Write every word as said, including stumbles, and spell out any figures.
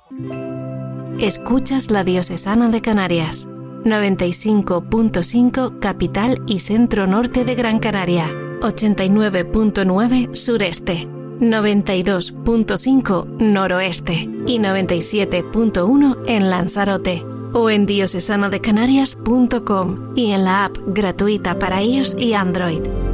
Escuchas la Diocesana de Canarias, noventa y cinco punto cinco capital y centro norte de Gran Canaria, ochenta y nueve punto nueve sureste, noventa y dos punto cinco noroeste y noventa y siete punto uno en Lanzarote, o en diocesana de canarias punto com y en la app gratuita para iOS y Android.